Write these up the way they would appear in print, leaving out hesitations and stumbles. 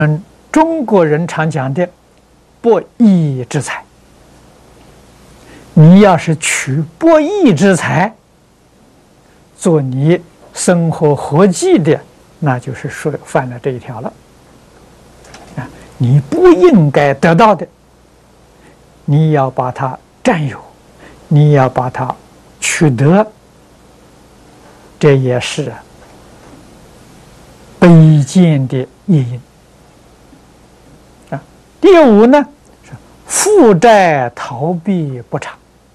中国人常讲的不义之财，你要是取不义之财做你生活活计的，那就是说犯了这一条了。啊，你不应该得到的，你要把它占有，你要把它取得，这也是卑贱的业因。第五呢，是负债逃避不偿。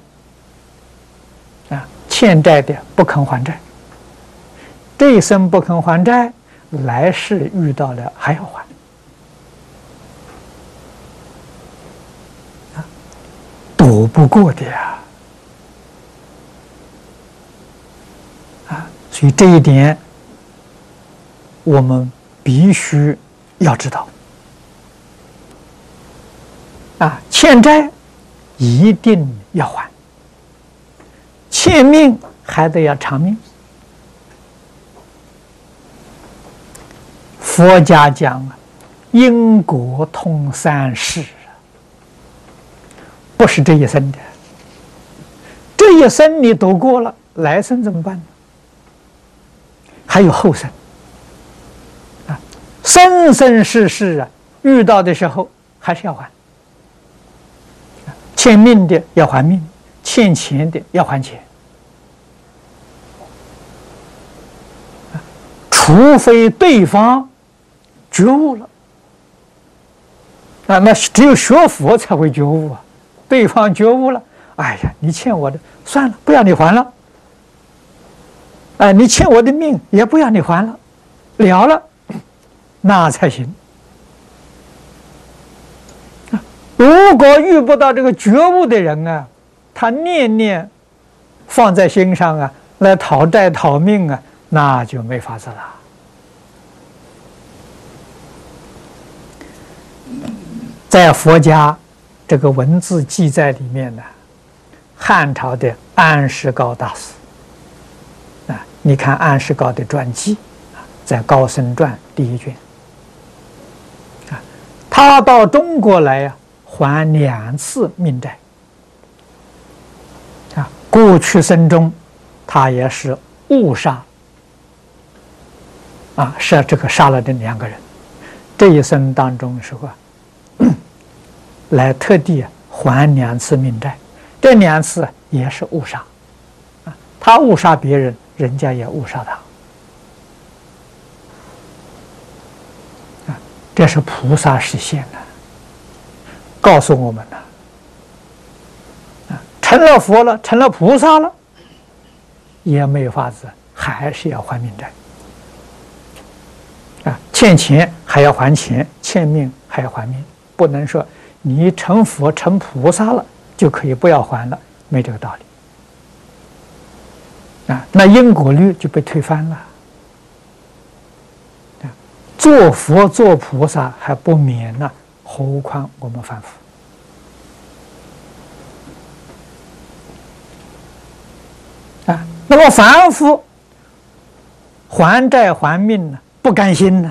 欠债的不肯还债，这一生不肯还债，来世遇到了还要还。躲不过的呀！所以这一点我们必须要知道。欠债一定要还，欠命还得要偿命。佛家讲因果通三世，不是这一生的。这一生你躲过了，来生怎么办呢？还有后生生生世世遇到的时候还是要还。欠命的要还命，欠钱的要还钱。除非对方觉悟了，那只有学佛才会觉悟啊。对方觉悟了，哎呀，你欠我的，算了，不要你还了。你欠我的命也不要你还了，了了，那才行。如果遇不到这个觉悟的人他念念放在心上来讨债讨命那就没法子了。在佛家这个文字记载里面汉朝的安世高大师你看安世高的传记在《高僧传》第1卷他到中国来还2次命债过去生中他也是误杀是杀了这2个人，这一生当中时候来特地还2次命债，这2次也是误杀他误杀别人，人家也误杀他这是菩萨实现告诉我们成了佛了，成了菩萨了，也没有法子，还是要还命债欠钱还要还钱，欠命还要还命，不能说你成佛成菩萨了就可以不要还了，没这个道理那因果律就被推翻了做佛做菩萨还不免何况我们凡夫那么凡夫还债还命不甘心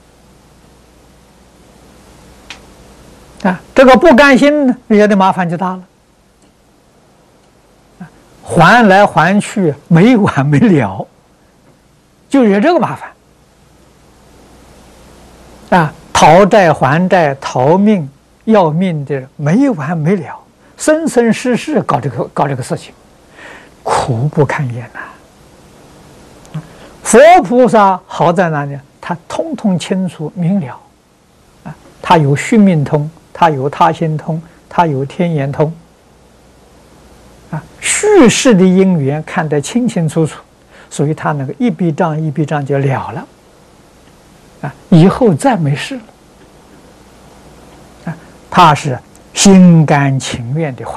这个不甘心惹的麻烦就大了还来还去没完没了，就惹这个麻烦讨债还债逃命要命的没完没了，生生世世搞这个事情，苦不堪言佛菩萨好在哪里？他通通清楚明了他有续命通，他有他心通，他有天眼通叙事的因缘看得清清楚楚，所以他那个一笔账一笔账就了了以后再没事了他是心甘情愿的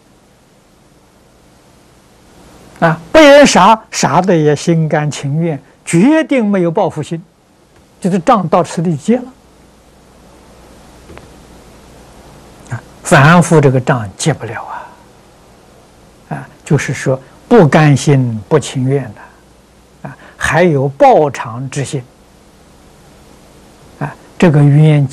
还被人杀的也心甘情愿，决定没有报复心，就是账到此地结了凡夫这个账结不了就是说不甘心不情愿的还有报偿之心这个冤